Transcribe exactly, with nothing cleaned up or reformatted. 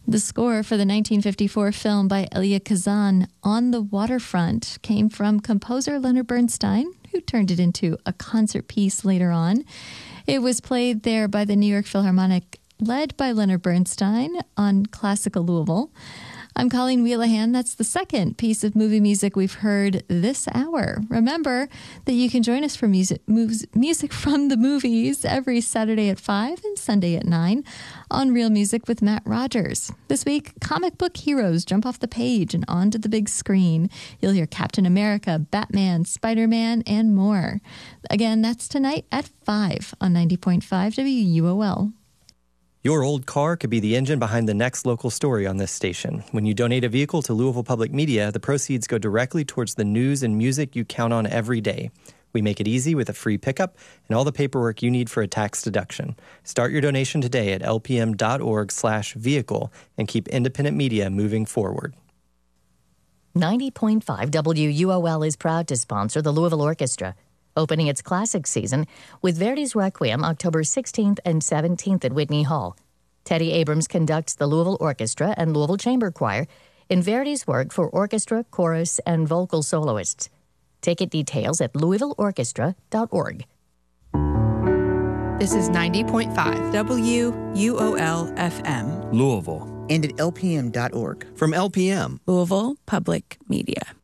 The score for the nineteen fifty-four film by Elia Kazan, On the Waterfront, came from composer Leonard Bernstein, who turned it into a concert piece later on. It was played there by the New York Philharmonic, led by Leonard Bernstein on Classical Louisville. I'm Colleen Wheelahan. That's the second piece of movie music we've heard this hour. Remember that you can join us for music, moves, music from the movies every Saturday at five and Sunday at nine on Real Music with Matt Rogers. This week, comic book heroes jump off the page and onto the big screen. You'll hear Captain America, Batman, Spider-Man, and more. Again, that's tonight at five on ninety point five W U O L. Your old car could be the engine behind the next local story on this station. When you donate a vehicle to Louisville Public Media, the proceeds go directly towards the news and music you count on every day. We make it easy with a free pickup and all the paperwork you need for a tax deduction. Start your donation today at lpm.org slash vehicle and keep independent media moving forward. ninety point five W U O L is proud to sponsor the Louisville Orchestra, opening its classic season with Verdi's Requiem October sixteenth and seventeenth at Whitney Hall. Teddy Abrams conducts the Louisville Orchestra and Louisville Chamber Choir in Verdi's work for orchestra, chorus, and vocal soloists. Ticket details at louisville orchestra dot org. This is ninety point five W U O L F M. Louisville. And at L P M dot org. From L P M. Louisville Public Media.